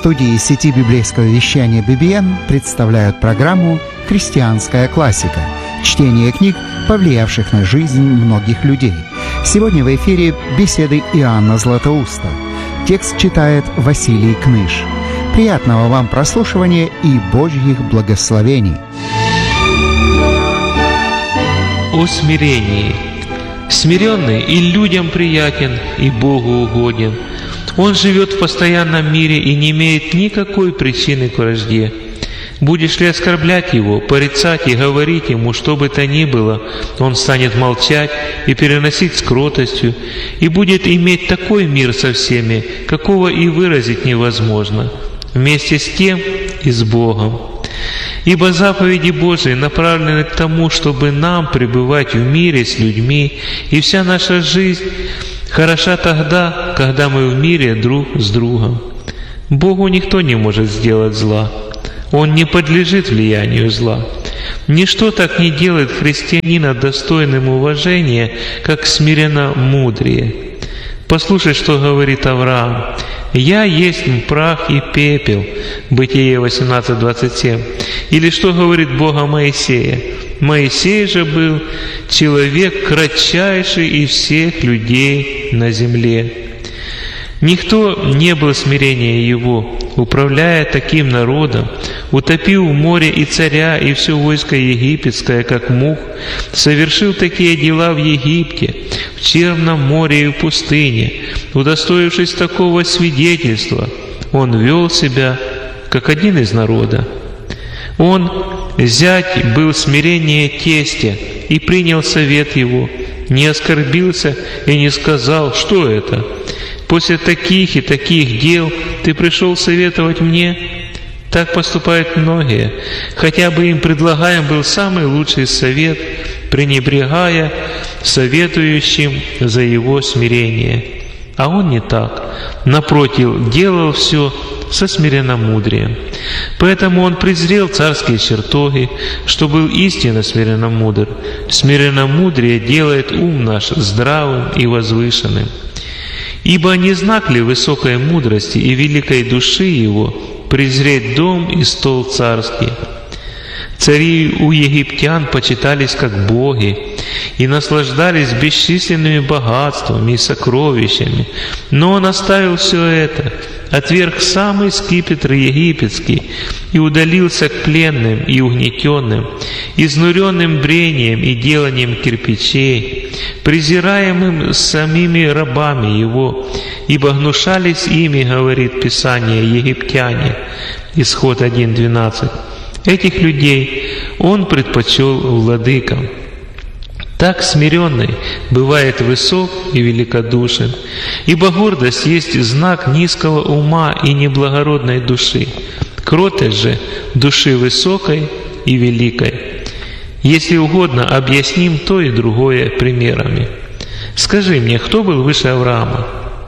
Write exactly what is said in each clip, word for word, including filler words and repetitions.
студии сети библейского вещания би би эн представляют программу «Христианская классика». Чтение книг, повлиявших на жизнь многих людей. Сегодня в эфире беседы Иоанна Златоуста. Текст читает Василий Кныш. Приятного вам прослушивания и Божьих благословений. О смирении. Смиренный и людям приятен, и Богу угоден. Он живет в постоянном мире и не имеет никакой причины к вражде. Будешь ли оскорблять его, порицать и говорить ему, что бы то ни было, он станет молчать и переносить с кротостью, и будет иметь такой мир со всеми, какого и выразить невозможно, вместе с тем и с Богом. Ибо заповеди Божии направлены к тому, чтобы нам пребывать в мире с людьми, и вся наша жизнь хороша тогда, когда мы в мире друг с другом. Богу никто не может сделать зла. Он не подлежит влиянию зла. Ничто так не делает христианина достойным уважения, как смиренно-мудрее. Послушай, что говорит Авраам. «Я есть прах и пепел» Бытие восемнадцать двадцать семь. Или что говорит Бог о Моисее? Моисей же был человек кратчайший из всех людей на земле. Никто не был смирения его, управляя таким народом, утопил в море и царя, и все войско египетское, как мух, совершил такие дела в Египте, в Черном море и в пустыне, удостоившись такого свидетельства, он вел себя, как один из народа. Он, зять, был смирение тестя и принял совет его, не оскорбился и не сказал, что это. После таких и таких дел ты пришел советовать мне? Так поступают многие, хотя бы им предлагаем был самый лучший совет, пренебрегая советующим за его смирение. А он не так. Напротив, делал все со смиренномудрием. Поэтому он презрел царские чертоги, что был истинно смиренномудр. Смиренномудрие делает ум наш здравым и возвышенным. Ибо не знак ли высокой мудрости и великой души его презреть дом и стол царский? Цари у египтян почитались как боги и наслаждались бесчисленными богатствами и сокровищами. Но он оставил все это, отверг самый скипетр египетский и удалился к пленным и угнетенным, изнуренным брением и деланием кирпичей, презираемым самими рабами его, ибо гнушались ими, говорит Писание, египтяне. Исход один двенадцать. Этих людей он предпочел владыкам. Так смиренный бывает высок и великодушен, ибо гордость есть знак низкого ума и неблагородной души, кротость же души высокой и великой. Если угодно, объясним то и другое примерами. Скажи мне, кто был выше Авраама?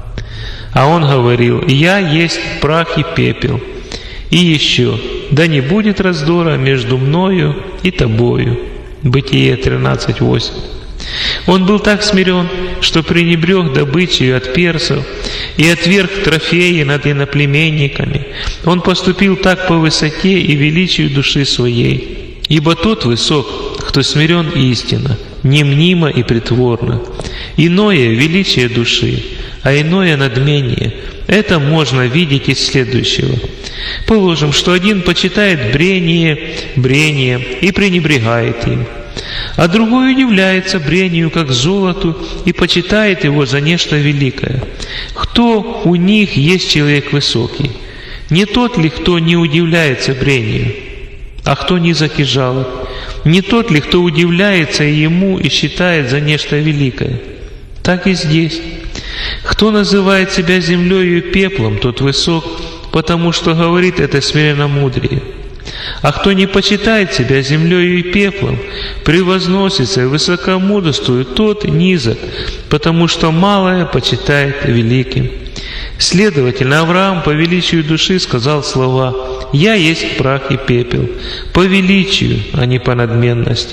А он говорил: «Я есть прах и пепел». И еще: «Да не будет раздора между мною и тобою». Бытие тринадцать восемь. Он был так смирен, что пренебрег добычей от персов и отверг трофеи над иноплеменниками. Он поступил так по высоте и величию души своей. Ибо тот высок, кто смирен истинно, не мнимо и притворно. Иное — величие души, а иное — надмение. Это можно видеть из следующего. Положим, что один почитает брение брением и пренебрегает им, а другой удивляется брению как золоту и почитает его за нечто великое. Кто у них есть человек высокий? Не тот ли, кто не удивляется брению? А кто низок и жалок? Не тот ли, кто удивляется ему и считает за нечто великое? Так и здесь. Кто называет себя землею и пеплом, тот высок, потому что говорит это смиренномудрие. А кто не почитает себя землею и пеплом, превозносится и высокомудрствует, тот низок, потому что малое почитает великим. Следовательно, Авраам по величию души сказал слова: «Я есть прах и пепел», по величию, а не по надменности.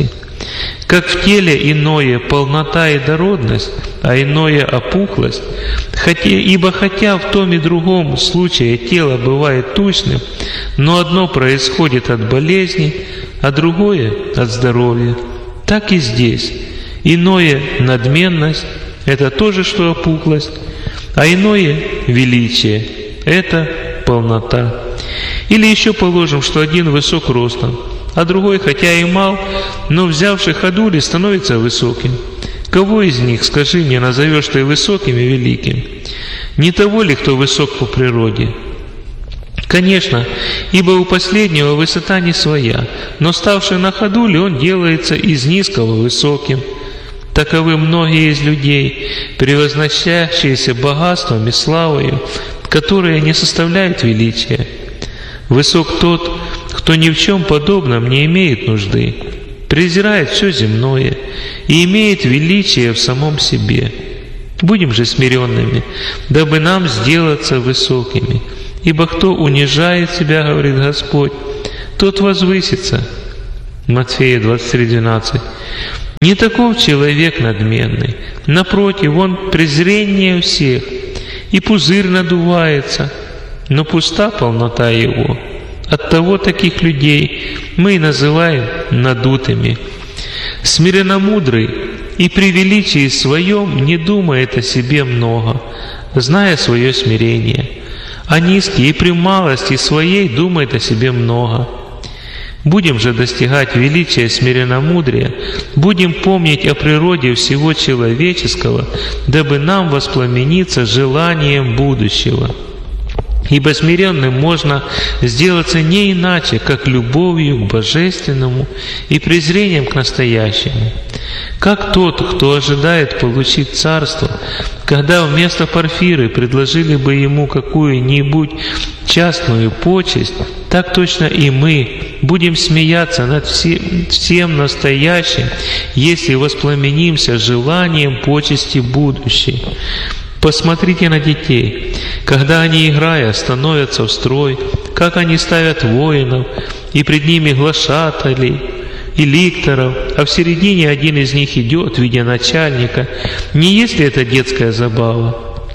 Как в теле иное полнота и дородность, а иное опухлость, хотя, ибо хотя в том и другом случае тело бывает тучным, но одно происходит от болезни, а другое от здоровья. Так и здесь. Иное надменность – это то же, что опухлость, а иное величие – это полнота. Или еще положим, что один высок ростом, а другой, хотя и мал, но взявший ходули, становится высоким. Кого из них, скажи мне, назовешь ты высоким и великим? Не того ли, кто высок по природе? Конечно, ибо у последнего высота не своя, но ставший на ходули, он делается из низкого высоким. Таковы многие из людей, превозносящиеся богатством и славою, которые не составляют величия. Высок тот, кто ни в чем подобном не имеет нужды, презирает все земное и имеет величие в самом себе. Будем же смиренными, дабы нам сделаться высокими. Ибо кто унижает себя, говорит Господь, тот возвысится. Матфея двадцать три двенадцать. Не таков человек надменный, напротив, он презрение всех, и пузырь надувается, но пуста полнота его. Оттого таких людей мы и называем надутыми. Смиренномудрый и при величии своем не думает о себе много, зная свое смирение, а низкий и при малости своей думает о себе много. Будем же достигать величия смиренномудрия, будем помнить о природе всего человеческого, дабы нам воспламениться желанием будущего. Ибо смиренным можно сделаться не иначе, как любовью к Божественному и презрением к настоящему. Как тот, кто ожидает получить царство, когда вместо Порфиры предложили бы ему какую-нибудь частную почесть, так точно и мы будем смеяться над всем, всем настоящим, если воспламенимся желанием почести будущей. Посмотрите на детей, когда они, играя, становятся в строй, как они ставят воинов, и пред ними глашаталей и ликторов, а в середине один из них идет в виде начальника. Не есть ли это детская забава?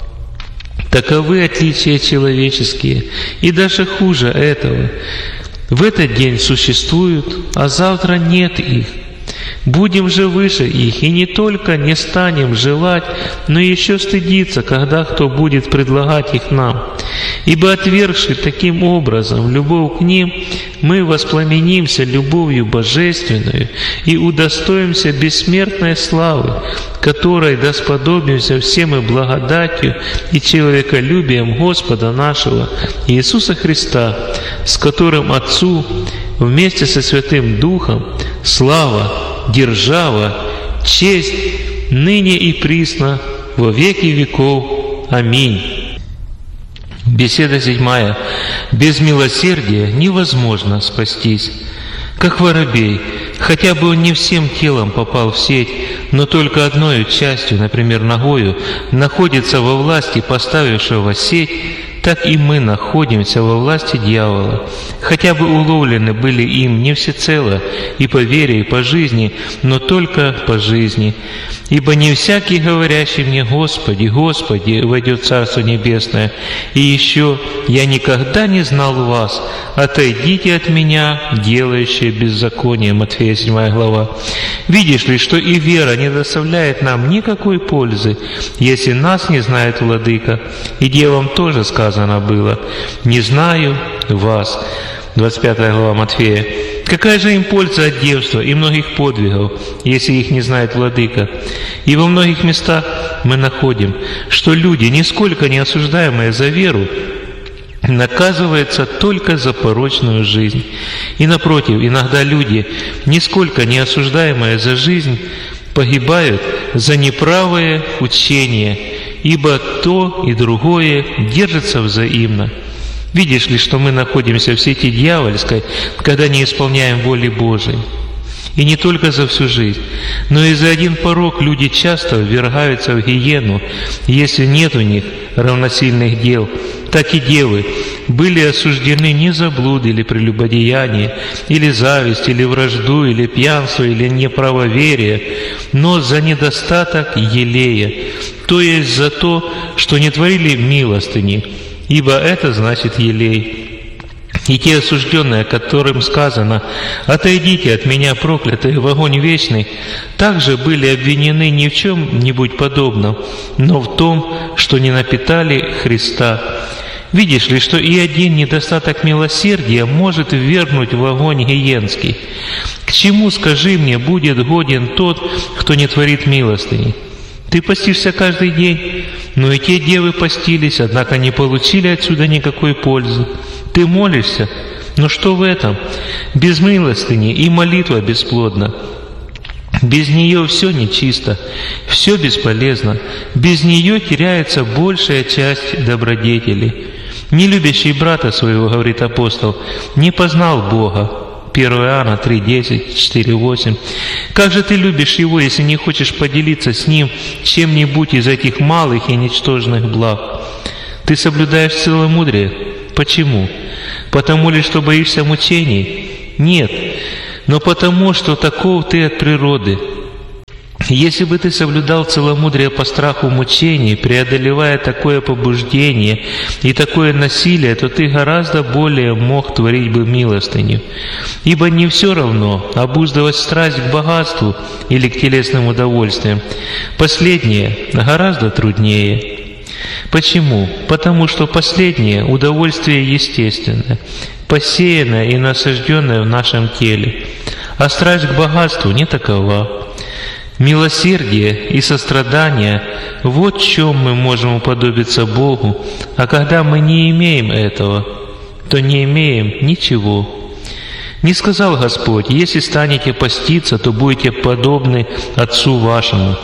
Таковы отличия человеческие, и даже хуже этого. В этот день существуют, а завтра нет их. Будем же выше их, и не только не станем желать, но еще стыдиться, когда кто будет предлагать их нам. Ибо отвергши таким образом любовь к ним, мы воспламенимся любовью божественную и удостоимся бессмертной славы, которой досподобимся всем и благодатью и человеколюбием Господа нашего Иисуса Христа, с которым Отцу вместе со Святым Духом слава, держава, честь, ныне и присно, во веки веков. Аминь. Беседа седьмая. Без милосердия невозможно спастись. Как воробей, хотя бы он не всем телом попал в сеть, но только одной частью, например, ногою, находится во власти поставившего сеть, так и мы находимся во власти дьявола, хотя бы уловлены были им не всецело и по вере, и по жизни, но только по жизни. Ибо не всякий, говорящий мне «Господи, Господи», войдет в Царство Небесное. И еще «Я никогда не знал вас, отойдите от меня, делающие беззаконие». Матфея седьмая глава. Видишь ли, что и вера не доставляет нам никакой пользы, если нас не знает Владыка. И девам тоже сказано было «Не знаю вас». двадцать пятая глава Матфея. Какая же им польза от девства и многих подвигов, если их не знает Владыка? И во многих местах мы находим, что люди, нисколько не осуждаемые за веру, наказываются только за порочную жизнь. И напротив, иногда люди, нисколько не осуждаемые за жизнь, погибают за неправое учение, ибо то и другое держится взаимно. Видишь ли, что мы находимся в сети дьявольской, когда не исполняем воли Божией? И не только за всю жизнь, но и за один порок люди часто ввергаются в гиену, если нет у них равносильных дел. Так и девы, были осуждены не за блуд или прелюбодеяние, или зависть, или вражду, или пьянство, или неправоверие, но за недостаток елея, то есть за то, что не творили милостыни, ибо это значит елей. И те осужденные, которым сказано: «Отойдите от меня, проклятые, в огонь вечный», также были обвинены не в чем-нибудь подобном, но в том, что не напитали Христа. Видишь ли, что и один недостаток милосердия может ввергнуть в огонь гиенский? К чему, скажи мне, будет годен тот, кто не творит милостыни? Ты постишься каждый день, но и те девы постились, однако не получили отсюда никакой пользы. Ты молишься, но что в этом? Без милостыни и молитва бесплодна. Без нее все нечисто, все бесполезно. Без нее теряется большая часть добродетелей. Не любящий брата своего, говорит апостол, не познал Бога. первое Иоанна три десять, четыре восемь. Как же ты любишь его, если не хочешь поделиться с ним чем-нибудь из этих малых и ничтожных благ? Ты соблюдаешь целомудрие. Почему? Потому ли, что боишься мучений? Нет, но потому, что таков ты от природы. Если бы ты соблюдал целомудрие по страху мучений, преодолевая такое побуждение и такое насилие, то ты гораздо более мог творить бы милостыню. Ибо не все равно обуздывать страсть к богатству или к телесным удовольствиям. Последнее гораздо труднее. Почему? Потому что последнее удовольствие естественное, посеянное и насажденное в нашем теле, а страсть к богатству не такова. Милосердие и сострадание – вот в чем мы можем уподобиться Богу, а когда мы не имеем этого, то не имеем ничего. Не сказал Господь: «Если станете поститься, то будете подобны Отцу вашему».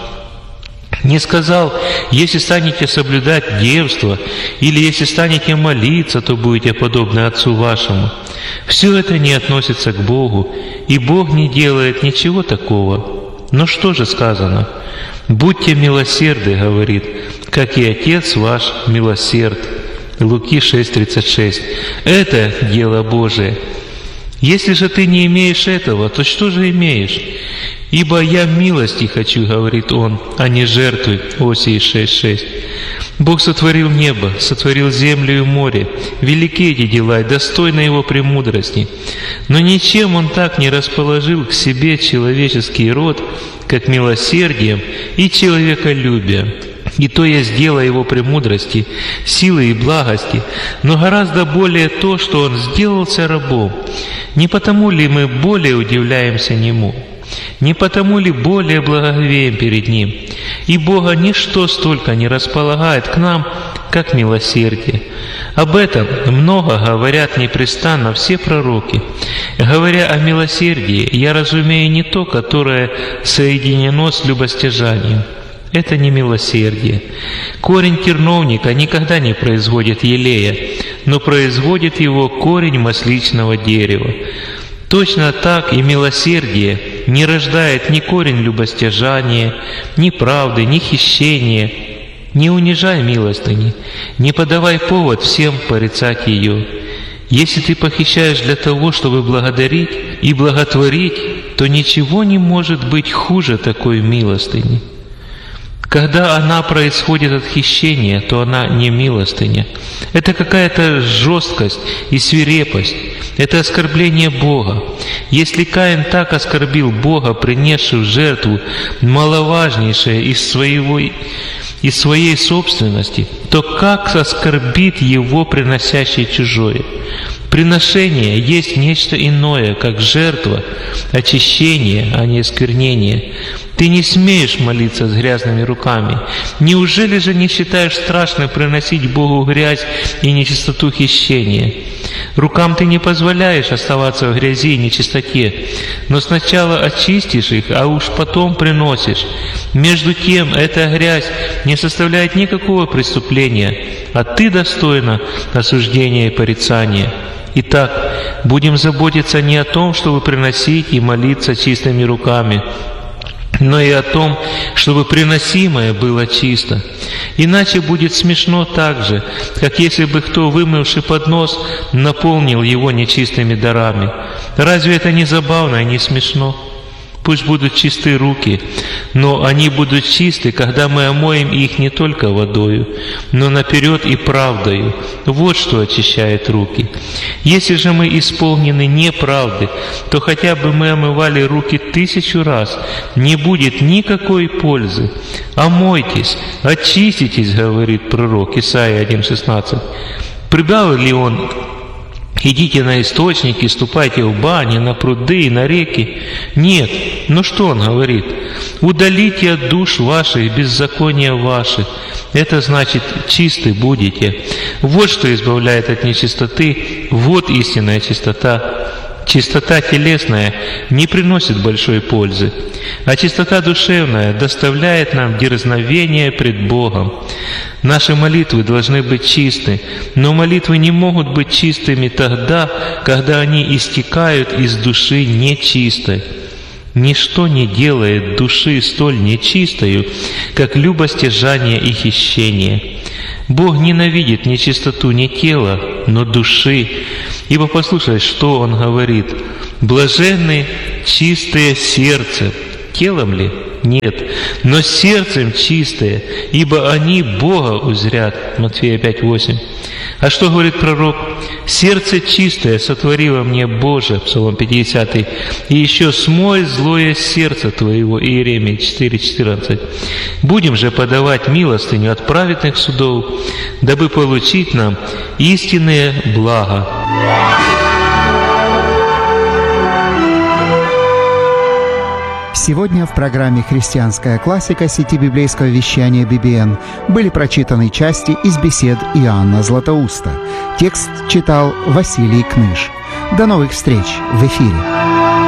Не сказал: «Если станете соблюдать девство», или «если станете молиться, то будете подобны Отцу вашему». Все это не относится к Богу, и Бог не делает ничего такого. Но что же сказано? «Будьте милосерды, — говорит, — как и Отец ваш милосерд». Луки шесть тридцать шесть. Это дело Божие. Если же ты не имеешь этого, то что же имеешь? «Ибо я милости хочу, — говорит Он, — а не жертвы». Осии шесть шесть. Бог сотворил небо, сотворил землю и море. Велики эти дела и достойны Его премудрости. Но ничем Он так не расположил к себе человеческий род, как милосердием и человеколюбием. И то есть дело Его премудрости, силы и благости, но гораздо более то, что Он сделался рабом. Не потому ли мы более удивляемся Нему? Не потому ли более благоговеем перед Ним? И Бога ничто столько не располагает к нам, как милосердие. Об этом много говорят непрестанно все пророки. Говоря о милосердии, я разумею не то, которое соединено с любостяжанием. Это не милосердие. Корень терновника никогда не производит елея, но производит его корень масличного дерева. Точно так и милосердие не рождает ни корень любостяжания, ни правды, ни хищения. Не унижай милостыни, не подавай повод всем порицать ее. Если ты похищаешь для того, чтобы благодарить и благотворить, то ничего не может быть хуже такой милостыни. Когда она происходит от хищения, то она не милостыня. Это какая-то жесткость и свирепость. Это оскорбление Бога. Если Каин так оскорбил Бога, принесший в жертву маловажнейшее из своего, из своей собственности, то как оскорбит его приносящий чужое? Приношение есть нечто иное, как жертва, очищение, а не осквернение. Ты не смеешь молиться с грязными руками. Неужели же не считаешь страшно приносить Богу грязь и нечистоту хищения? Рукам ты не позволяешь оставаться в грязи и нечистоте, но сначала очистишь их, а уж потом приносишь. Между тем, эта грязь не составляет никакого преступления, а ты достойна осуждения и порицания. Итак, будем заботиться не о том, чтобы приносить и молиться чистыми руками, но и о том, чтобы приносимое было чисто. Иначе будет смешно так же, как если бы кто, вымывший поднос, наполнил его нечистыми дарами. Разве это не забавно и не смешно? Пусть будут чисты руки, но они будут чисты, когда мы омоем их не только водою, но наперед и правдою. Вот что очищает руки. Если же мы исполнены неправды, то хотя бы мы омывали руки тысячу раз, не будет никакой пользы. Омойтесь, очиститесь, говорит пророк Исаия один шестнадцать. Прибавил ли он: идите на источники, ступайте в бани, на пруды и на реки? Нет. Ну что он говорит? Удалите от душ ваших беззакония ваши. Это значит, чисты будете. Вот что избавляет от нечистоты, вот истинная чистота. Чистота телесная не приносит большой пользы, а чистота душевная доставляет нам дерзновение пред Богом. Наши молитвы должны быть чисты, но молитвы не могут быть чистыми тогда, когда они истекают из души нечистой. Ничто не делает души столь нечистою, как любостяжание и хищение. Бог ненавидит нечистоту не тела, но души. Ибо послушай, что Он говорит: «Блаженны чистые сердцем». Телом ли? Нет, но сердцем чистые, ибо они Бога узрят. Матфея пять восемь. А что говорит пророк? «Сердце чистое сотворило мне Боже», Псалом пятидесятый, «и еще смой злое сердце твоего», Иеремия четыре четырнадцать. Будем же подавать милостыню от праведных судов, дабы получить нам истинные блага. Сегодня в программе «Христианская классика» сети библейского вещания би би эн были прочитаны части из бесед Иоанна Златоуста. Текст читал Василий Кныш. До новых встреч в эфире.